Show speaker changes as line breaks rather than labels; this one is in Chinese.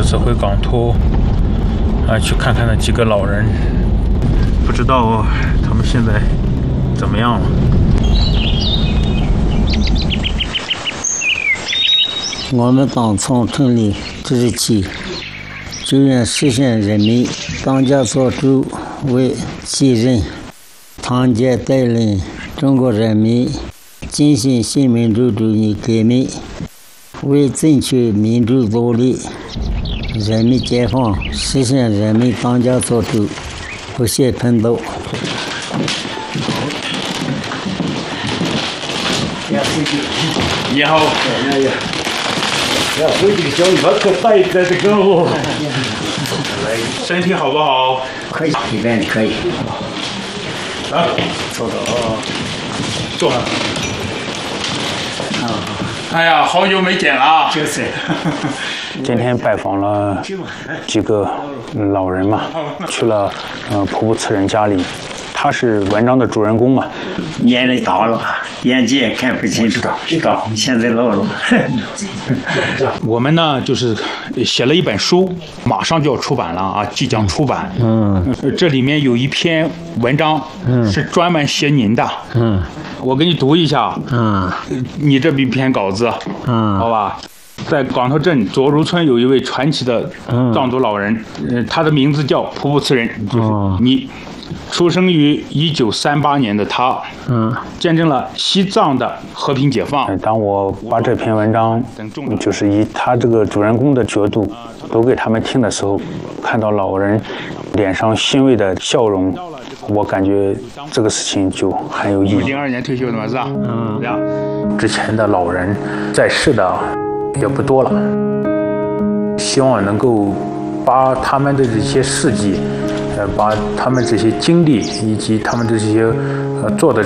次回港托去看看那几个老人，不知道他们现在怎么样了。
我们党从成立之日起，就愿实现人民当家作主，为继任团结带领中国人民进行新民主主义革命，为争取民主独立、人民解放，实现人民当家作主，不懈奋斗。
你好，
要回这个小鱼把可带在这个哦。
身体好不好？
可以，这边可以。
来，坐坐上。哎呀，好久没见了。
就是。
今天拜访了几个老人嘛，去了普普此人家里。他是文章的主人公嘛，
年龄大了，眼睛也看不清楚，现在老了。
我们呢，就是写了一本书，马上就要出版了啊，即将出版。这里面有一篇文章，是专门写您的。我给你读一下。你这一篇稿子。好吧。在港头镇左如村有一位传奇的藏族老人，他的名字叫普普此人，就是你。出生于1938年的他，见证了西藏的和平解放。当我把这篇文章，就是以他这个主人公的角度读给他们听的时候，看到老人脸上欣慰的笑容，我感觉这个事情就很有意义。02年退休的嘛，是吧？之前的老人在世的也不多了，希望能够把他们的这些事迹。把他们这些经历以及他们这些做的